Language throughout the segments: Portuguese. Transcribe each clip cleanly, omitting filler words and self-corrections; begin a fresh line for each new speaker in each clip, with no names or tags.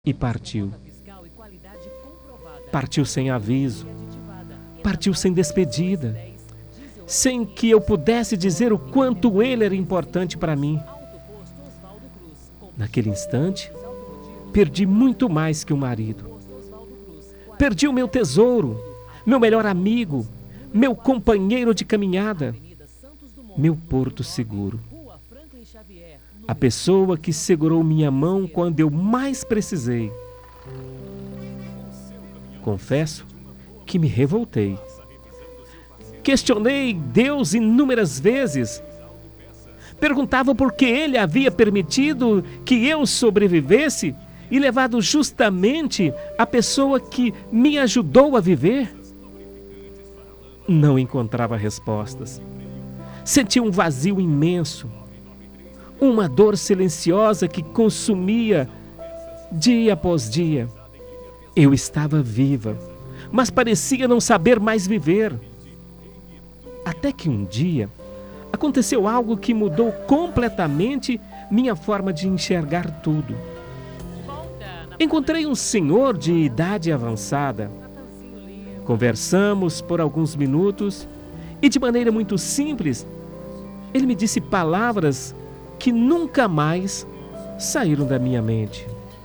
e partiu. Partiu sem aviso, partiu sem despedida, sem que eu pudesse dizer o quanto ele era importante para mim. Naquele instante, perdi muito mais que um marido. Perdi o meu tesouro, meu melhor amigo, meu companheiro de caminhada, meu porto seguro. A pessoa que segurou minha mão quando eu mais precisei. Confesso que me revoltei. Questionei Deus inúmeras vezes. Perguntava por que Ele havia permitido que eu sobrevivesse e levado justamente a pessoa que me ajudou a viver. Não encontrava respostas. Sentia um vazio imenso. Uma dor silenciosa que consumia dia após dia. Eu estava viva, mas parecia não saber mais viver. Até que um dia, aconteceu algo que mudou completamente minha forma de enxergar tudo. Encontrei um senhor de idade avançada. Conversamos por alguns minutos e, de maneira muito simples, ele me disse palavras que nunca mais saíram da minha mente.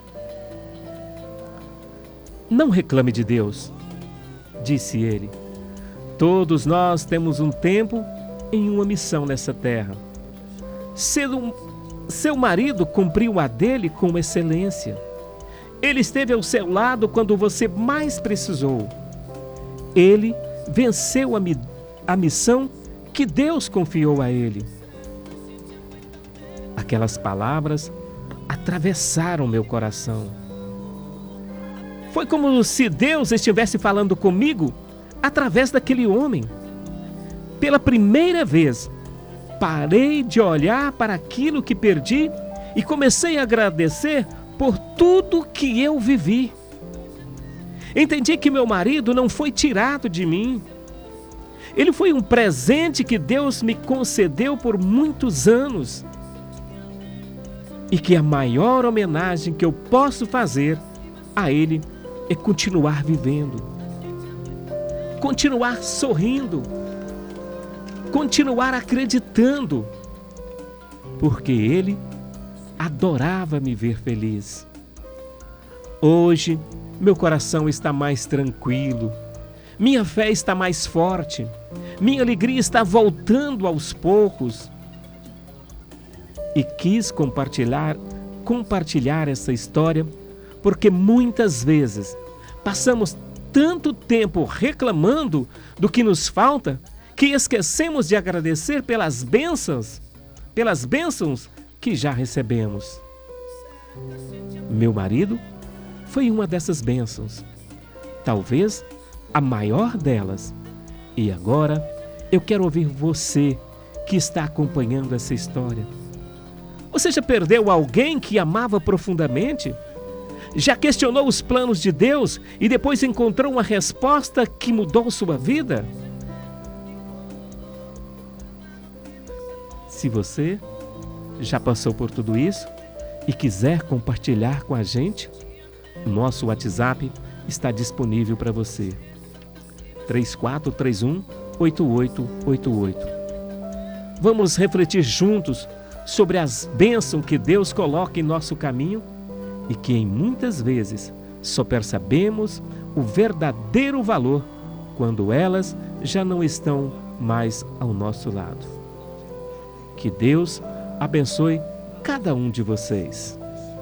Não reclame de Deus, disse ele. Todos nós temos um tempo em uma missão nessa terra. Seu marido cumpriu a dele com excelência. Ele esteve ao seu lado quando você mais precisou. Ele venceu a missão que Deus confiou a ele. Aquelas palavras atravessaram meu coração. Foi como se Deus estivesse falando comigo através daquele homem. Pela primeira vez, parei de olhar para aquilo que perdi e comecei a agradecer por tudo que eu vivi. Entendi que meu marido não foi tirado de mim. Ele foi um presente que Deus me concedeu por muitos anos. E que a maior homenagem que eu posso fazer a ele é continuar vivendo, continuar sorrindo, continuar acreditando, porque ele adorava me ver feliz. Hoje, meu coração está mais tranquilo, minha fé está mais forte, minha alegria está voltando aos poucos. E quis compartilhar essa história, porque muitas vezes passamos tanto tempo reclamando do que nos falta, que esquecemos de agradecer pelas bênçãos que já recebemos. Meu marido foi uma dessas bênçãos, talvez a maior delas. E agora eu quero ouvir você que está acompanhando essa história. Você já perdeu alguém que amava profundamente? Já questionou os planos de Deus e depois encontrou uma resposta que mudou sua vida? Se você já passou por tudo isso e quiser compartilhar com a gente, o nosso WhatsApp está disponível para você. 3431-8888. Vamos refletir juntos sobre as bênçãos que Deus coloca em nosso caminho e que em muitas vezes só percebemos o verdadeiro valor quando elas já não estão mais ao nosso lado. Que Deus abençoe cada um de vocês.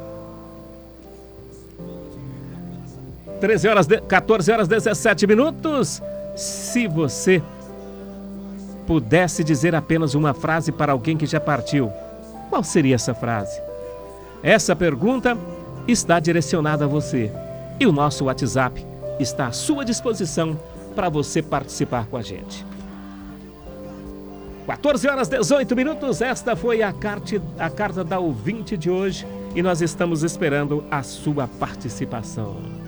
14 horas 17 minutos. Se você pudesse dizer apenas uma frase para alguém que já partiu, qual seria essa frase? Essa pergunta está direcionada a você e o nosso WhatsApp está à sua disposição para você participar com a gente. 14 horas 18 minutos, esta foi a carta da ouvinte de hoje e nós estamos esperando a sua participação.